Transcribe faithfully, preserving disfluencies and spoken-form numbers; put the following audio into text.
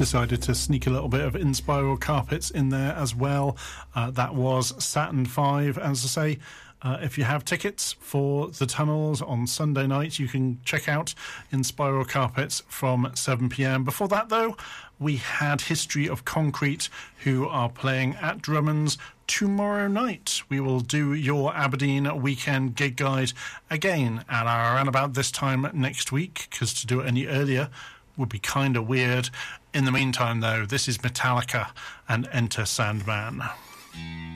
decided to sneak a little bit of Inspiral Carpets in there as well. Uh, that was Saturn five. As I say, uh, if you have tickets for the Tunnels on Sunday night, you can check out Inspiral Carpets from seven p.m. Before that, though, we had History of Concrete, who are playing at Drummond's tomorrow night. We will do your Aberdeen weekend gig guide again at around about this time next week, because to do it any earlier would be kind of weird. In the meantime, though, this is Metallica and Enter Sandman.